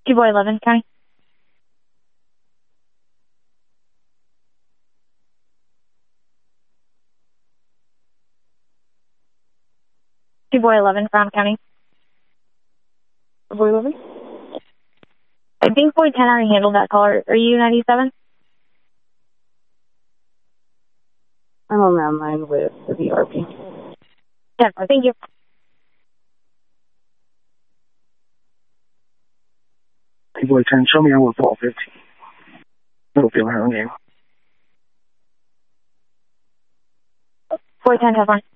2 boy 11 County. 2 boy 11 Crown County. Boy 11? I think boy 10 already handled that call. Are you 97? I'm on landline with the VRP. Yeah, thank you. Hey, boy 10, show me how we're 1215. Middle field, Harlem game. Boy 10 has one.